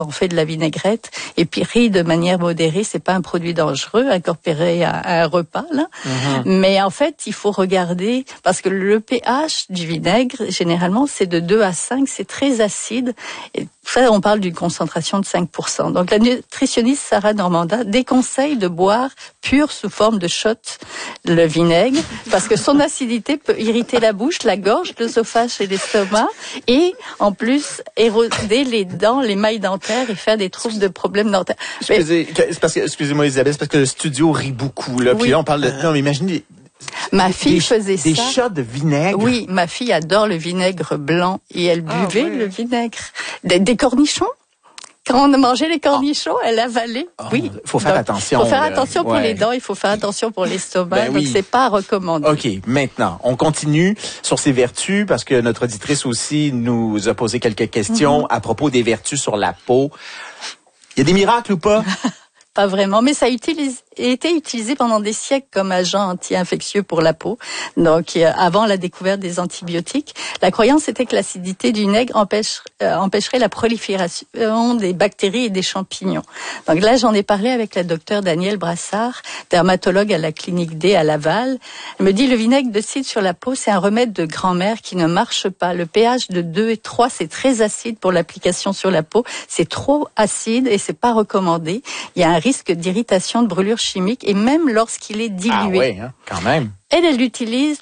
On fait de la vinaigrette et puis de manière modérée, c'est pas un produit dangereux incorporé à un repas là. Mais en fait, il faut regarder parce que le pH du vinaigre généralement c'est de 2 à 5, c'est très acide. Et ça, on parle d'une concentration de 5%. Donc la nutritionniste Sarah Normanda déconseille de boire pur sous forme de shot le vinaigre parce que son acidité peut irriter la bouche, la gorge, l'œsophage et l'estomac et en plus éroder les dents, les mailles dentaires et faire des troubles de problèmes dentaires. Excusez-moi Isabelle, c'est parce que le studio rit beaucoup là. Oui. Puis là on parle de non mais imaginez ma fille faisait ça. Des shots de vinaigre. Oui, ma fille adore le vinaigre blanc et elle buvait le vinaigre des cornichons. Quand on mangeait les cornichons, elle avalait. Oui. Faut faire attention. Faut faire attention pour les dents, il faut faire attention pour l'estomac. Donc c'est pas recommandé. OK, maintenant, on continue sur ces vertus parce que notre auditrice aussi nous a posé quelques questions à propos des vertus sur la peau. Il y a des miracles ou pas? Pas vraiment, mais ça a été utilisé pendant des siècles comme agent anti-infectieux pour la peau. Donc, avant la découverte des antibiotiques, la croyance était que l'acidité du vinaigre empêcherait la prolifération des bactéries et des champignons. Donc là, j'en ai parlé avec la docteure Danielle Brassard, dermatologue à la clinique D à Laval. Elle me dit le vinaigre de cidre sur la peau, c'est un remède de grand-mère qui ne marche pas. Le pH de 2 et 3, c'est très acide pour l'application sur la peau. C'est trop acide et c'est pas recommandé. Il y a un risque d'irritation, de brûlure chimique et même lorsqu'il est dilué. Ah oui, hein, quand même. Elle utilise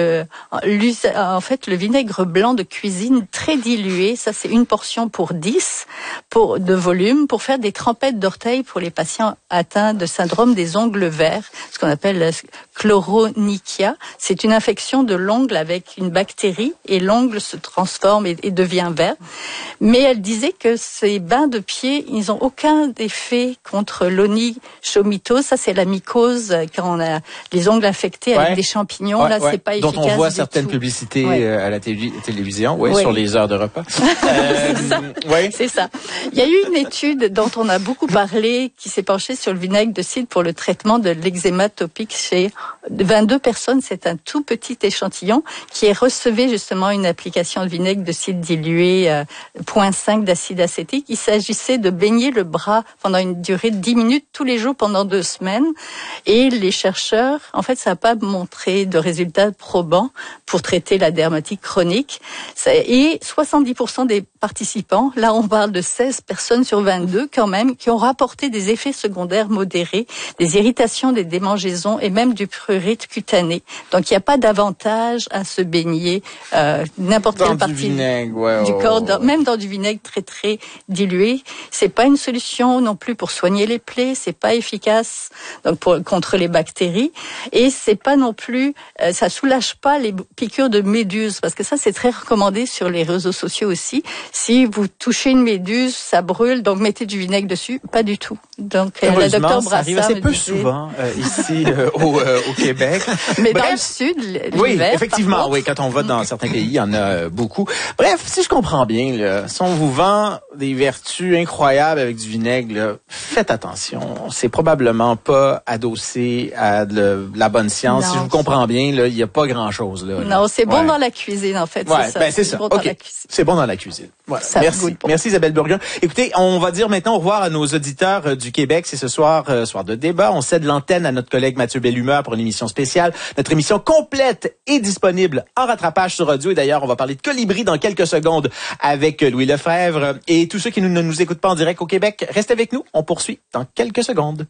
en fait le vinaigre blanc de cuisine très dilué. Ça, c'est une portion pour 10 de volume pour faire des trempettes d'orteils pour les patients atteints de syndrome des ongles verts, ce qu'on appelle la chloronychia. C'est une infection de l'ongle avec une bactérie et l'ongle se transforme et devient vert. Mais elle disait que ces bains de pied, ils n'ont aucun effet contre l'onychomycose. Ça, c'est la mycose quand on a les ongles infectés avec des champignons, là, c'est pas efficace. Dont on voit certaines publicités à la télévision, sur les heures de repas. C'est ça. Il y a eu une étude dont on a beaucoup parlé, qui s'est penchée sur le vinaigre de cidre pour le traitement de l'eczéma topique chez 22 personnes. C'est un tout petit échantillon qui recevait justement une application de vinaigre de cidre dilué 0,5 d'acide acétique. Il s'agissait de baigner le bras pendant une durée de 10 minutes tous les jours pendant 2 semaines. Et les chercheurs, en fait, ça n'a pas montré de résultats probants pour traiter la dermatite chronique. Et 70% des participants, là on parle de 16 personnes sur 22 quand même, qui ont rapporté des effets secondaires modérés, des irritations, des démangeaisons et même du prurite cutané. Donc il n'y a pas d'avantage à se baigner n'importe quelle partie du corps, même dans du vinaigre très très dilué. C'est pas une solution non plus pour soigner les plaies, c'est pas efficace donc contre les bactéries et c'est pas non plus, ça soulage pas les piqûres de méduses parce que ça c'est très recommandé sur les réseaux sociaux aussi. Si vous touchez une méduse, ça brûle, donc mettez du vinaigre dessus. Pas du tout. Donc la docteure Brassard arrive assez peu souvent ici au Québec. Mais dans le sud, l'hiver. Oui, effectivement, quand on va dans certains pays, il y en a beaucoup. Bref, si je comprends bien, là, si on vous vend des vertus incroyables avec du vinaigre, là, faites attention. C'est probablement pas adossé à de la bonne science. Non, si je vous comprends bien, là, il n'y a pas grand-chose là. Non, c'est bon dans la cuisine en fait. Ouais, c'est ça. Bon c'est bon dans la cuisine. Voilà. Merci Isabelle Burguin. Écoutez, on va dire maintenant au revoir à nos auditeurs du Québec. C'est ce soir, soir de débat. On cède l'antenne à notre collègue Mathieu Bellumeur pour une émission spéciale. Notre émission complète est disponible en rattrapage sur audio. Et d'ailleurs, on va parler de Colibri dans quelques secondes avec Louis Lefebvre. Et tous ceux qui ne nous écoutent pas en direct au Québec, restez avec nous. On poursuit dans quelques secondes.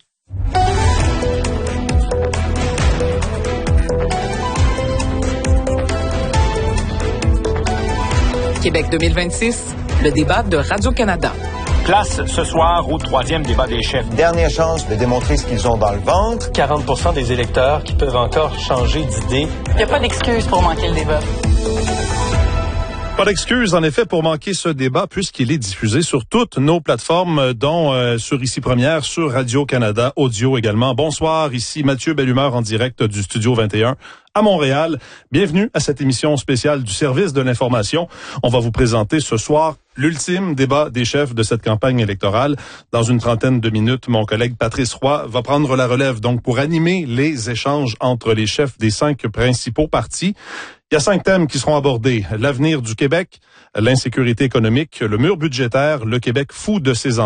Québec 2026, le débat de Radio-Canada. Place ce soir au 3e débat des chefs. Dernière chance de démontrer ce qu'ils ont dans le ventre. 40% des électeurs qui peuvent encore changer d'idée. Il n'y a pas d'excuse pour manquer le débat. Pas d'excuse, en effet, pour manquer ce débat, puisqu'il est diffusé sur toutes nos plateformes, dont sur Ici Première, sur Radio-Canada, audio également. Bonsoir, ici Mathieu Bellumeur en direct du Studio 21 à Montréal. Bienvenue à cette émission spéciale du service de l'information. On va vous présenter ce soir l'ultime débat des chefs de cette campagne électorale. Dans une trentaine de minutes, mon collègue Patrice Roy va prendre la relève donc pour animer les échanges entre les chefs des 5 principaux partis. Il y a 5 thèmes qui seront abordés. L'avenir du Québec, l'insécurité économique, le mur budgétaire, le Québec fou de ses